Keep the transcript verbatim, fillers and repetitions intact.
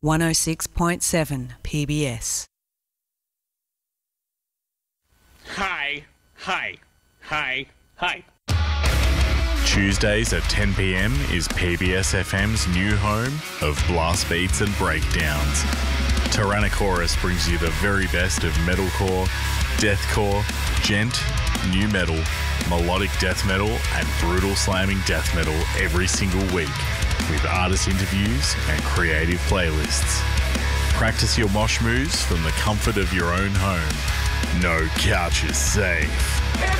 one oh six point seven P B S. Hi, hi, hi, hi. Tuesdays at ten p m is P B S F M's new home of blast beats and breakdowns. Tyrannosaurus brings you the very best of metalcore, deathcore, gent, new metal, melodic death metal and brutal slamming death metal every single week with artist interviews and creative playlists. Practice your mosh moves from the comfort of your own home. No couch is safe.